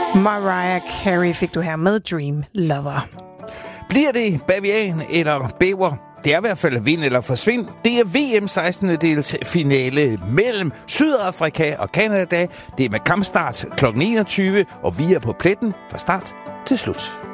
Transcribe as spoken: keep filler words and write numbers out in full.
Mariah Carey fik du her med Dream Lover. Bliver det bavian eller bæver? Det er i hvert fald vind eller forsvind. Det er V M sekstende dels finale mellem Sydafrika og Canada. Det er med kampstart klokken enogtyve, og vi er på pletten fra start til slut.